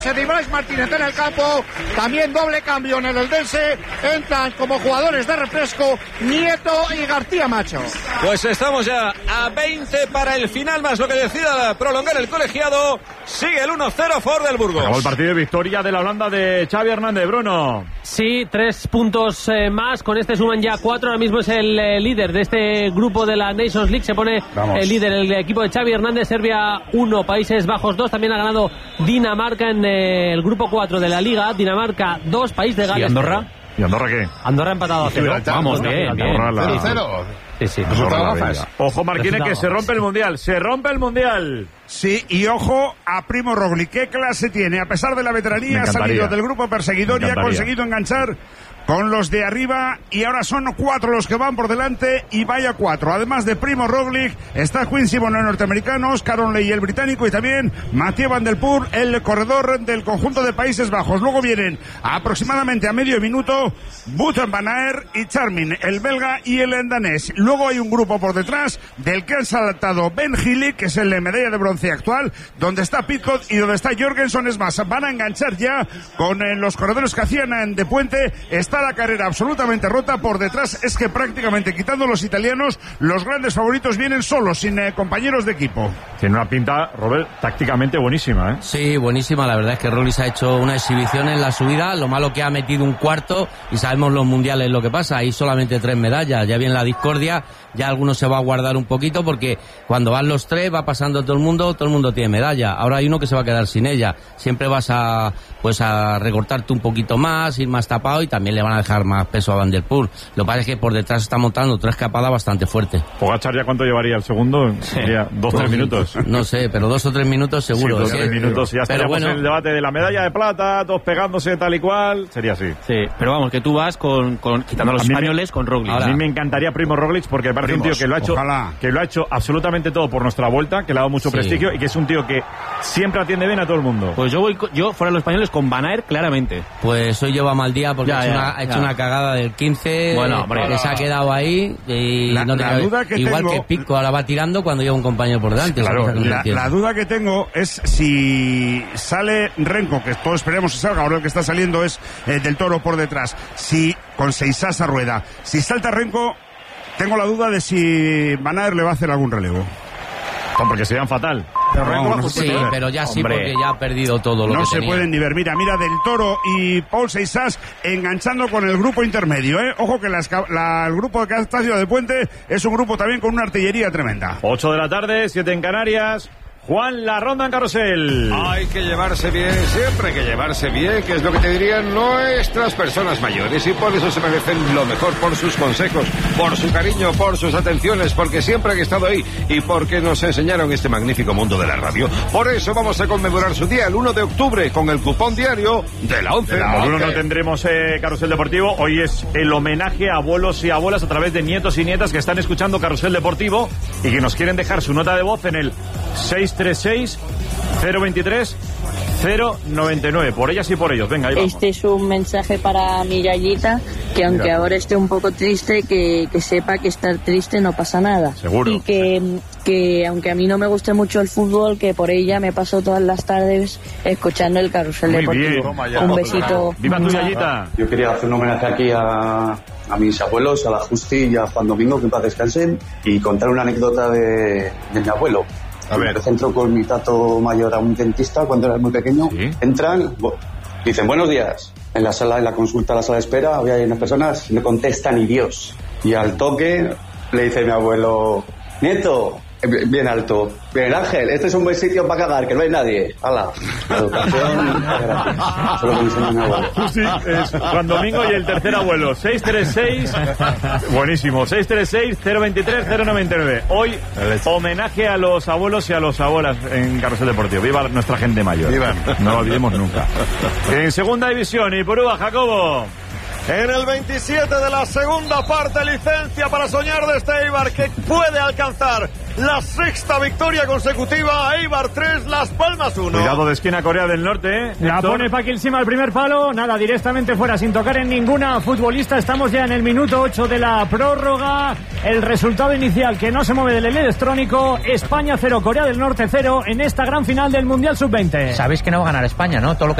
de Ibrais Martínez en el campo, también doble cambio en el Eldense, entran como jugadores de refresco Nieto y García Macho. Pues estamos ya a 20 para el final, más lo que decida prolongar el colegiado. Sigue el 1-0 a favor del Burgos. Acabó el partido de victoria de la Holanda de Xavi Hernández, Bruno. Sí, 3 puntos más, con este suman ya 4, ahora mismo es el líder de este grupo de la Nations League, se pone el líder, el equipo de Xavi Hernández. Serbia 1, Países Bajos 2, también ha ganado Dinamarca en el grupo 4 de la Liga, Dinamarca 2, País de Gales. ¿Y Andorra? ¿Y Andorra qué? Andorra empatado a 0. Vamos, bien. 0-0. Sí. Ojo, Marquines, que se rompe el Mundial. ¡Se rompe el Mundial! Sí, y ojo a Primo Roglic. ¿Qué clase tiene? A pesar de la veteranía, ha salido del grupo perseguidor y ha conseguido enganchar con los de arriba, y ahora son 4 los que van por delante, y vaya 4. Además de Primo Roglic, está Quincy Bono, el norteamericano, Oscar Onley, el británico, y también Mathieu Van Der Poel, el corredor del conjunto de Países Bajos. Luego vienen aproximadamente a medio minuto Wout van Aert y Charmin, el belga y el danés. Luego hay un grupo por detrás del que han saltado Ben Hill, que es el de medalla de bronce actual, donde está Pidcock y donde está Jorgensen. Es más, van a enganchar ya con los corredores que hacían de puente. Está la carrera absolutamente rota. Por detrás es que prácticamente, quitando los italianos, los grandes favoritos vienen solos, sin compañeros de equipo. Tiene una pinta, Robert, tácticamente buenísima, ¿eh? Sí, buenísima. La verdad es que Roglic ha hecho una exhibición en la subida. Lo malo que ha metido un cuarto, y sabemos los mundiales lo que pasa. Hay solamente 3 medallas. Ya viene la discordia. Ya alguno se va a guardar un poquito, porque cuando van los 3 va pasando todo el mundo tiene medalla. Ahora hay uno que se va a quedar sin ella. Siempre vas a recortarte un poquito más, ir más tapado, y también le van a dejar más peso a Van Der Poel. Lo que pasa es que por detrás está montando 3 escapadas bastante fuerte. Pogačar, ¿ya cuánto llevaría el segundo? Sería 2-3 minutos. No sé, pero 2 o 3 minutos seguro. 2 o 3 minutos, y ya estaríamos en el debate de la medalla de plata, todos pegándose tal y cual. Sería así. Sí, pero vamos, que tú vas quitando a los españoles con Roglic. A mí me encantaría Primo Roglic, porque me parece un tío que lo ha hecho absolutamente todo por nuestra vuelta, que le ha dado mucho prestigio, y que es un tío que siempre atiende bien a todo el mundo. Pues yo fuera de los españoles con Van Aert, claramente. Pues hoy lleva mal día, porque ha hecho una cagada del 15, que se ha quedado ahí, y la duda que igual tengo, que Pico ahora va tirando cuando lleva un compañero por delante. Claro, la duda que tengo es si sale Renko, que todos esperemos que salga, ahora el que está saliendo es del Toro por detrás, si con Seisasa rueda, si salta Renko, tengo la duda de si Van Aert le va a hacer algún relevo. Porque serían fatal. Sí, pero ya sí, porque ya ha perdido todo lo que tenía. No se pueden ni ver. Mira del Toro y Paul Seisas enganchando con el grupo intermedio, ¿eh? Ojo que el grupo que ha sido de puente es un grupo también con una artillería tremenda. 8 de la tarde, 7 en Canarias. Juan, la ronda en carrusel. Hay que llevarse bien, siempre hay que llevarse bien, que es lo que te dirían nuestras personas mayores, y por eso se merecen lo mejor, por sus consejos, por su cariño, por sus atenciones, porque siempre han estado ahí y porque nos enseñaron este magnífico mundo de la radio. Por eso vamos a conmemorar su día el 1 de octubre con el cupón diario de la 11. Como no tendremos Carrusel Deportivo, hoy es el homenaje a abuelos y abuelas a través de nietos y nietas que están escuchando Carrusel Deportivo y que nos quieren dejar su nota de voz en el 636-023-099. Por ellas y por ellos. Venga, ahí vamos. Este es un mensaje para mi Yayita, que aunque ahora esté un poco triste, que sepa que estar triste no pasa nada. Seguro. Y que aunque a mí no me guste mucho el fútbol, que por ella me paso todas las tardes escuchando el Carrusel Deportivo. Un besito. ¡Viva tu Yayita! Yo quería hacer un homenaje aquí a mis abuelos, a la Justi y a Juan Domingo, que en paz descansen, y contar una anécdota de mi abuelo. A ver. Entró con mi tato mayor a un dentista cuando era muy pequeño. ¿Sí? Entran, dicen buenos días. En la consulta, la sala de espera, había unas personas, no contesta ni Dios. Y al toque le dice mi abuelo, nieto, bien alto, bien Ángel, este es un buen sitio para cagar, que no hay nadie. ¡Hala! La educación gratis. Solo que me enseñó mi abuelo. Sí, es Juan Domingo y el tercer abuelo. 636, buenísimo, 636-023-099. Hoy, homenaje a los abuelos y a las abuelas en Carrusel Deportivo. Viva nuestra gente mayor. Vivan. No lo olvidemos nunca. En segunda división, Ipurúa, Jacobo. En el 27 de la segunda parte, licencia para soñar de este Eibar, que puede alcanzar la sexta victoria consecutiva. Eibar 3, Las Palmas 1. Cuidado de esquina Corea del Norte. La pone Paquil Sima al primer palo. Nada, directamente fuera, sin tocar en ninguna futbolista. Estamos ya en el minuto 8 de la prórroga. El resultado inicial que no se mueve del electrónico. España 0, Corea del Norte 0 en esta gran final del Mundial Sub-20. Sabéis que no va a ganar España, ¿no? Todo lo que